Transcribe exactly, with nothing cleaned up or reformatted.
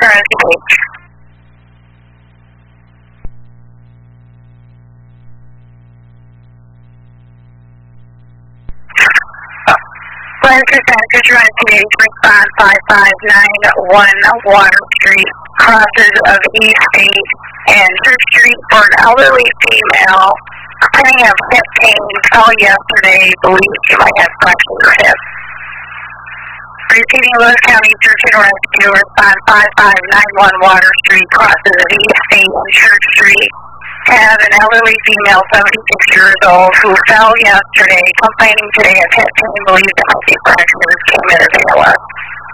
Rescue. Lancaster Center Rescue, respond five five nine one Water Street, crosses of East eighth and Church Street for an elderly female complaining of hip pain. Call yesterday, believed she might have fractured her hip. Repeating Lewis County Search and Rescue, respond five five nine one Water Street, crosses of East eighth and Church Street. Have an elderly female, seventy-six years old, who fell yesterday, complaining today of hip pain, believes that might be fractures, came in as A L S.